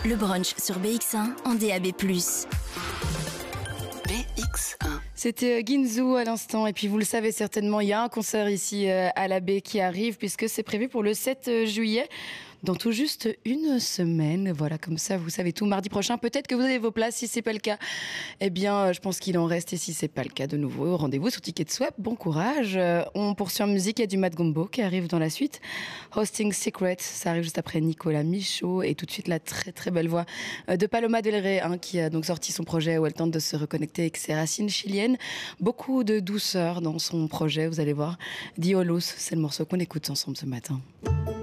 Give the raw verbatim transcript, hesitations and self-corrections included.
Le brunch sur B X un en D A B plus. B X un. C'était Ginzu à l'instant. Et puis vous le savez certainement, il y a un concert ici à la baie qui arrive puisque c'est prévu pour le sept juillet. Dans tout juste une semaine. Voilà, comme ça, vous savez tout. Mardi prochain, peut-être que vous avez vos places. Si c'est pas le cas, eh bien, je pense qu'il en reste. Et si c'est pas le cas, de nouveau, rendez-vous sur Ticket Swap. Bon courage. On poursuit en musique. Il y a du Mad Gombo qui arrive dans la suite. Hosting Secret, ça arrive juste après Nicolas Michaud. Et tout de suite, la très très belle voix de Paloma Del Rey, hein, qui a donc sorti son projet où elle tente de se reconnecter avec ses racines chiliennes. Beaucoup de douceur dans son projet, vous allez voir. Diolos, c'est le morceau qu'on écoute ensemble ce matin.